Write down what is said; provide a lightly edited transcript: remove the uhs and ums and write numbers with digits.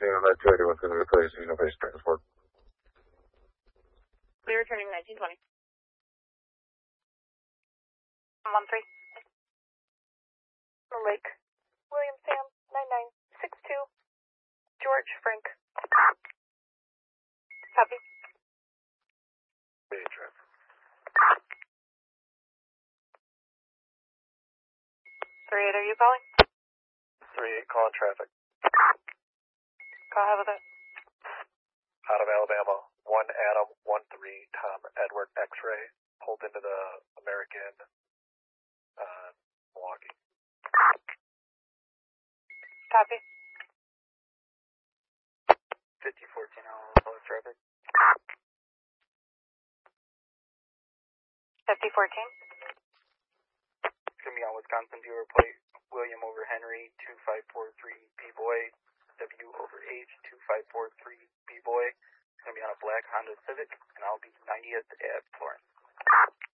on that 281 for the replace, no face transport. We're returning 1920. 13. Lake. William Sam, 9962. George Frank. Copy. Hey, traffic. 38, are you calling? 38, calling traffic. Go ahead with it. Out of Alabama, 1 Adam, 13 Tom Edward X-ray, pulled into the American, Milwaukee. Copy. 5014, calling traffic. 5014. It's going to be on Wisconsin dealer plate, William over Henry, 2543 B-Boy, W over H, 2543 B-Boy. It's going to be on a black Honda Civic, and I'll be 90th at Florence.